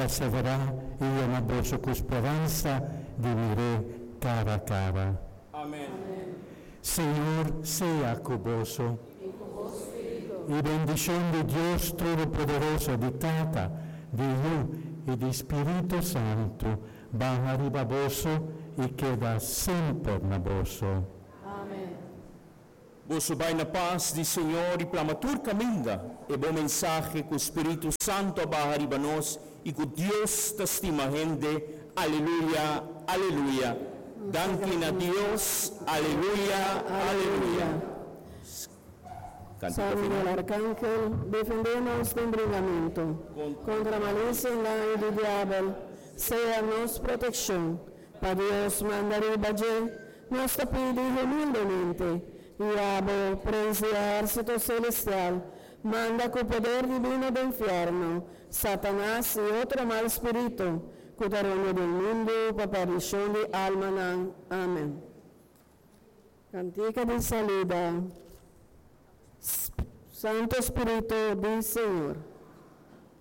perseverar e io na vossa esperança vivirei cara a cara. Amém. Senhor, seja convosco. E bendición de Dios Todopoderoso, de Tata, de Hijo y de Espíritu Santo, baja arriba vosso e queda sempre na vosso. Amém. Vosso vai na paz do Senhor e plamatur caminda, e bom mensagem que o Espírito Santo barra arriba nós e que Deus te estima gente. Aleluia, aleluia. Danke a Deus, aleluia, aleluia. Salve del Arcángel, defendemos del brigamiento. Contra malicia y del diablo, sea nos protección. Para Dios mandar el valle, nos te pide humildemente. Diablo, príncipe ejército celestial, manda con poder divino del infierno, Satanás y otro mal espíritu, cuidaron del mundo, para perdición de alma. Amén. Cantica de salida. Santo Espíritu del Señor.